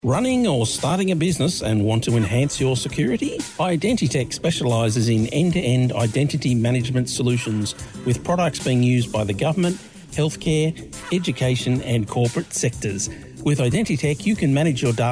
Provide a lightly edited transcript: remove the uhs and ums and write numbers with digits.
Running or starting a business and want to enhance your security? Identitech specialises in end-to-end identity management solutions with products being used by the government, healthcare, education and corporate sectors. With Identitech, you can manage your data